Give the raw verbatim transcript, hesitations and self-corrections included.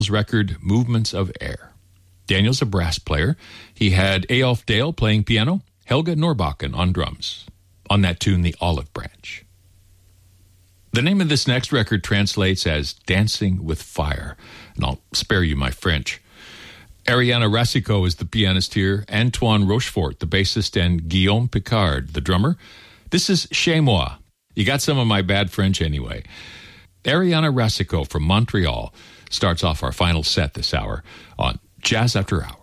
record Movements of Air. Daniel's a brass player. He had Eyolf Dale playing piano, Helga Norbakken on drums. On that tune, The Olive Branch. The name of this next record translates as Dancing with Fire, and I'll spare you my French. Ariana Racicot is the pianist here, Antoine Rochefort, the bassist, and Guillaume Picard, the drummer. This is Chez Moi. You got some of my bad French anyway. Ariana Racicot from Montreal starts off our final set this hour on Jazz After Hours.